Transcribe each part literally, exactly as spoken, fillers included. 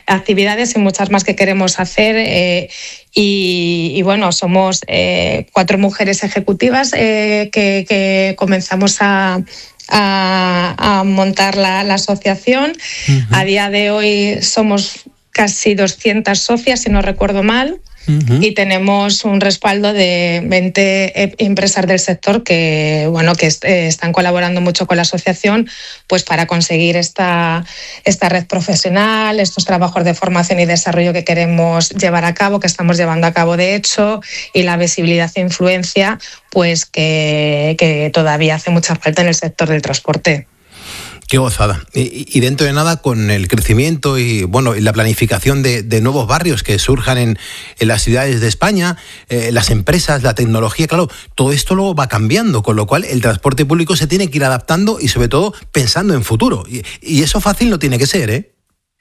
actividades y muchas más que queremos hacer. Eh, y, y bueno, somos eh, cuatro mujeres ejecutivas eh, que, que comenzamos a... A, a montar la, la asociación. Uh-huh. A día de hoy somos casi doscientas socias, si no recuerdo mal. Uh-huh. Y tenemos un respaldo de veinte empresas del sector que, bueno, que est- están colaborando mucho con la asociación, pues para conseguir esta, esta red profesional, estos trabajos de formación y desarrollo que queremos llevar a cabo, que estamos llevando a cabo de hecho, y la visibilidad e influencia pues que, que todavía hace mucha falta en el sector del transporte. Qué gozada. Y, y dentro de nada, con el crecimiento y bueno y la planificación de, de nuevos barrios que surjan en, en las ciudades de España, eh, las empresas, la tecnología, claro, todo esto luego va cambiando, con lo cual el transporte público se tiene que ir adaptando y sobre todo pensando en futuro. Y, y eso fácil no tiene que ser, ¿eh?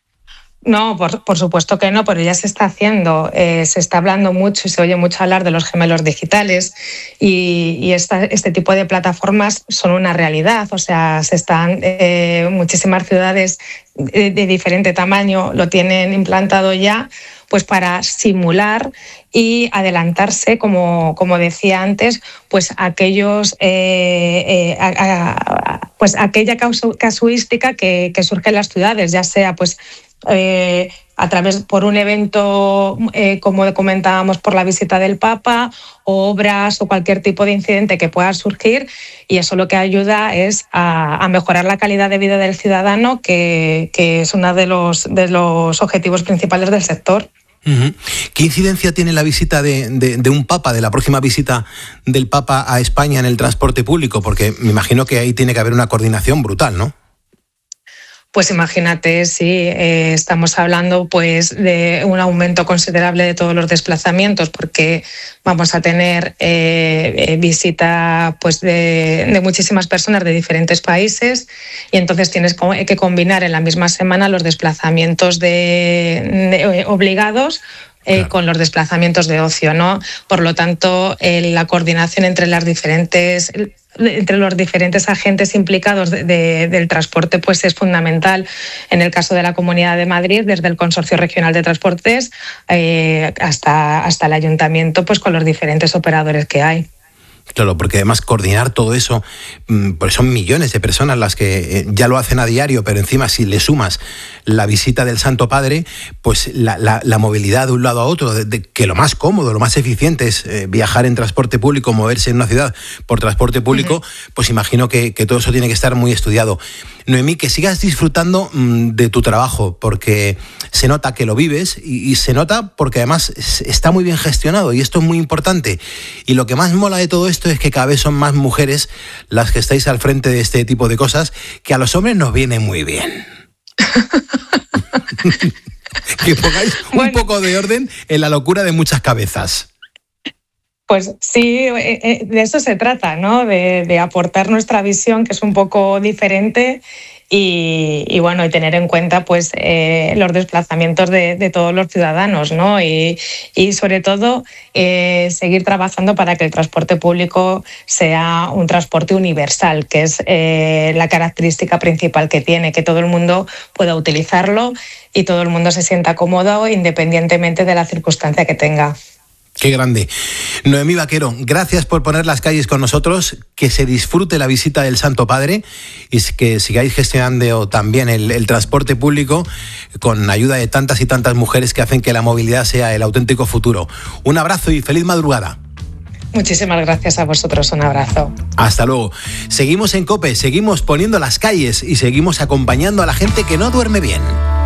No, por, por supuesto que no, pero ya se está haciendo. Eh, se está hablando mucho y se oye mucho hablar de los gemelos digitales y, y esta, este tipo de plataformas son una realidad. O sea, se están eh, muchísimas ciudades de, de diferente tamaño lo tienen implantado ya, pues para simular y adelantarse, como, como decía antes, pues aquellos eh, eh, a, a, pues aquella casuística que, que surge en las ciudades, ya sea pues Eh, a través por un evento, eh, como comentábamos, por la visita del Papa, o obras o cualquier tipo de incidente que pueda surgir, y eso lo que ayuda es a, a mejorar la calidad de vida del ciudadano, que, que es uno de los, de los objetivos principales del sector. Uh-huh. ¿Qué incidencia tiene la visita de, de, de un Papa, de la próxima visita del Papa a España en el transporte público? Porque me imagino que ahí tiene que haber una coordinación brutal, ¿no? Pues imagínate, sí, eh, estamos hablando pues de un aumento considerable de todos los desplazamientos, porque vamos a tener eh, eh, visita pues de, de muchísimas personas de diferentes países, y entonces tienes que combinar en la misma semana los desplazamientos de, de, obligados Eh, claro. con los desplazamientos de ocio, ¿no? Por lo tanto, eh, la coordinación entre las diferentes entre los diferentes agentes implicados de, de, del transporte pues es fundamental. En el caso de la Comunidad de Madrid, desde el Consorcio Regional de Transportes eh, hasta, hasta el Ayuntamiento, pues con los diferentes operadores que hay. Claro, porque además coordinar todo eso, pues son millones de personas las que ya lo hacen a diario, pero encima si le sumas la visita del Santo Padre, pues la, la, la movilidad de un lado a otro, de, de, que lo más cómodo, lo más eficiente es eh, viajar en transporte público, moverse en una ciudad por transporte público, uh-huh. pues imagino que, que todo eso tiene que estar muy estudiado. Noemí, que sigas disfrutando mmm, de tu trabajo, porque se nota que lo vives y, y se nota porque además está muy bien gestionado, y esto es muy importante. Y lo que más mola de todo esto es que cada vez son más mujeres las que estáis al frente de este tipo de cosas, que a los hombres nos viene muy bien. Que pongáis un bueno. poco de orden en la locura de muchas cabezas. Pues sí, de eso se trata, ¿no? De, de aportar nuestra visión, que es un poco diferente, y, y bueno, y tener en cuenta pues eh, los desplazamientos de, de todos los ciudadanos, ¿no? Y, y sobre todo eh, seguir trabajando para que el transporte público sea un transporte universal, que es eh, la característica principal que tiene, que todo el mundo pueda utilizarlo y todo el mundo se sienta cómodo independientemente de la circunstancia que tenga. Qué grande. Noemí Vaquero, gracias por poner las calles con nosotros, que se disfrute la visita del Santo Padre y que sigáis gestionando también el, el transporte público con ayuda de tantas y tantas mujeres que hacen que la movilidad sea el auténtico futuro. Un abrazo y feliz madrugada. Muchísimas gracias a vosotros, un abrazo. Hasta luego. Seguimos en COPE, seguimos poniendo las calles y seguimos acompañando a la gente que no duerme bien.